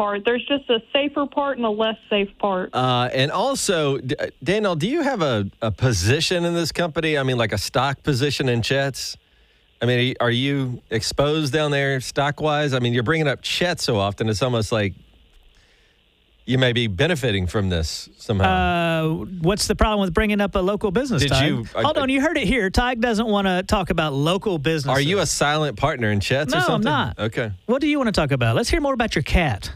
part. There's just a safer part and a less safe part. And also, Daniel, do you have a position in this company? I mean, like a stock position in Chet's? I mean, are you exposed down there stock-wise? I mean, you're bringing up Chet so often, it's almost like you may be benefiting from this somehow. What's the problem with bringing up a local business, Tig? Hold on, you heard it here. Tig doesn't want to talk about local businesses. Are you a silent partner in Chet's or something? No, I'm not. Okay. What do you want to talk about? Let's hear more about your cat.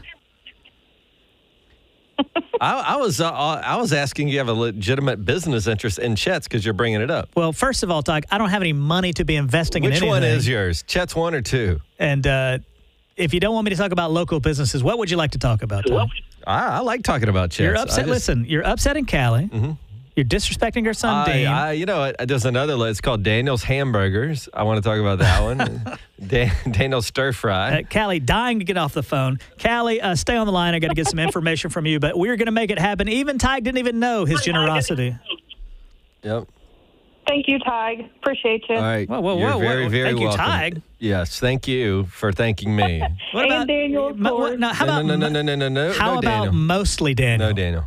I was asking you have a legitimate business interest in Chet's because you're bringing it up. Well, first of all, Tig, I don't have any money to be investing in anything. Which one is yours? Chet's 1 or 2? And if you don't want me to talk about local businesses, what would you like to talk about, Tig? I like talking about Chet's. You're upset. Listen, you're upsetting Callie. Mm-hmm. You're disrespecting her son, Dean. You know what? There's another list. It's called Daniel's Hamburgers. I want to talk about that one. Daniel's Stir Fry. Callie, dying to get off the phone. Callie, stay on the line. I got to get some information from you, but we're going to make it happen. Even Tig didn't even know his generosity. Yep. Thank you, Tig. Appreciate you. All right. Whoa, You're very, very thank welcome. you, Tig. Yes, thank you for thanking me. What about and Daniel, of course. How about no. How about Daniel. mostly Daniel? No, Daniel.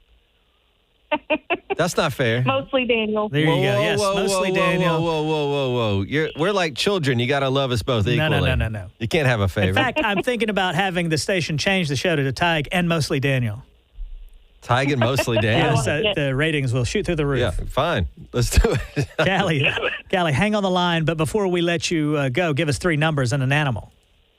That's not fair. Mostly Daniel. There you go. Yes, mostly Daniel. Whoa. We're like children. You got to love us both equally. No. You can't have a favorite. In fact, I'm thinking about having the station change the show to Tig and mostly Daniel. Tig and mostly Daniel. Yes, the ratings will shoot through the roof. Yeah, fine. Let's do it. Callie, hang on the line. But before we let you go, give us 3 numbers and an animal.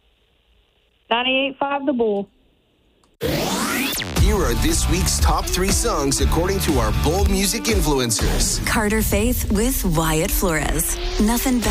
98.5 The Bull. Here are this week's top 3 songs according to our bold music influencers. Carter Faith with Wyatt Flores. Nothing better.